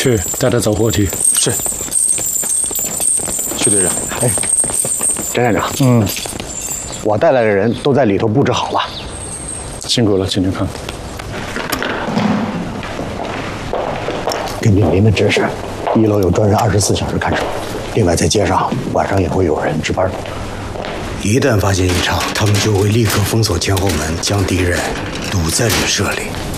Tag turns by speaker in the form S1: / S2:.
S1: 去带他走货梯。
S2: 是。徐队长。
S3: 哎，张站长。我带来的人都在里头布置好了。
S1: 辛苦了，请您看。
S3: 根据您的指示，1楼有专人24小时看守，另外在街上晚上也会有人值班。
S4: 一旦发现异常，他们就会立刻封锁前后门，将敌人堵在旅社里。